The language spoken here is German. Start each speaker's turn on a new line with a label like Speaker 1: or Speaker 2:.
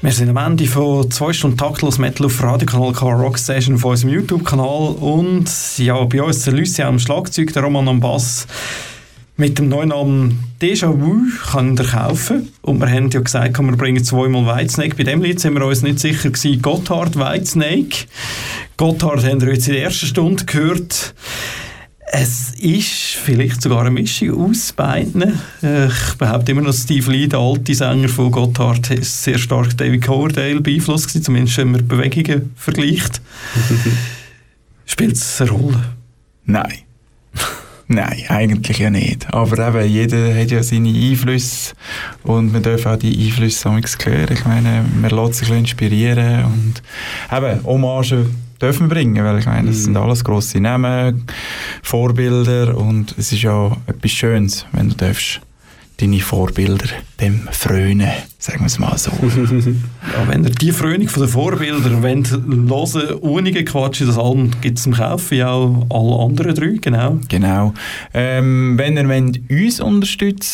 Speaker 1: Wir sind am Ende von 2 Stunden taktlos Metal auf Radiokanal K Rockstation von unserem YouTube-Kanal und ja, bei uns der Lucien am Schlagzeug, der Roman am Bass. Mit dem neuen Album Déjà-vu könnt ihr kaufen. Und wir haben ja gesagt, wir bringen 2-mal Whitesnake. Bei dem Lied sind wir uns nicht sicher gewesen, Gotthard, Whitesnake. Gotthard haben wir jetzt in der ersten Stunde gehört. Es ist vielleicht sogar eine Mischung aus beiden. Ich behaupte immer noch, Steve Lee, der alte Sänger von Gotthard, ist sehr stark David Coverdale beeinflusst gewesen, zumindest wenn man Bewegungen vergleicht. Spielt es eine Rolle?
Speaker 2: Nein. Nein, eigentlich ja nicht. Aber eben, jeder hat ja seine Einflüsse und man darf auch die Einflüsse hören. Ich meine, man lässt sich inspirieren und eben, Hommagen dürfen wir bringen, weil ich meine, das sind alles grosse Namen, Vorbilder und es ist ja etwas Schönes, wenn du darfst deine Vorbilder dem frönen, sagen wir es mal so.
Speaker 1: Ja, wenn ihr die Frönung von den Vorbildern hören ohne Quatsch, das Album gibt es zum Kaufen, ja auch alle anderen 3, genau.
Speaker 2: Genau. Wenn ihr uns unterstützt,